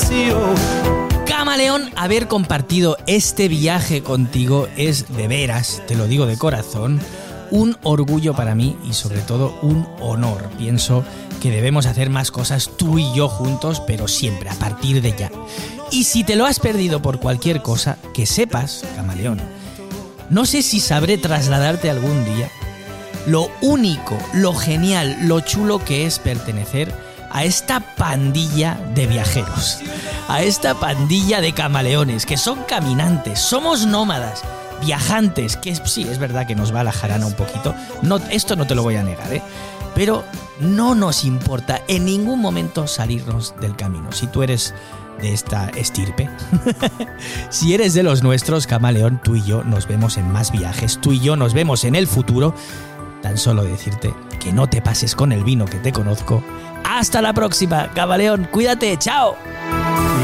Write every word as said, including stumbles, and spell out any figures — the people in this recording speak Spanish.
vacío. Camaleón, haber compartido este viaje contigo es de veras, te lo digo de corazón, un orgullo para mí y sobre todo un honor. Pienso que debemos hacer más cosas tú y yo juntos, pero siempre a partir de ya. Y si te lo has perdido por cualquier cosa, que sepas, Camaleón, no sé si sabré trasladarte algún día lo único, lo genial, lo chulo que es pertenecer a esta pandilla de viajeros, a esta pandilla de camaleones, que son caminantes, somos nómadas, viajantes, que sí, es verdad que nos va a la jarana un poquito, no, esto no te lo voy a negar, ¿eh? Pero no nos importa en ningún momento salirnos del camino. Si tú eres de esta estirpe, si eres de los nuestros, Camaleón, tú y yo nos vemos en más viajes, tú y yo nos vemos en el futuro. Tan solo decirte que no te pases con el vino, que te conozco. Hasta la próxima, Camaleón, cuídate, chao.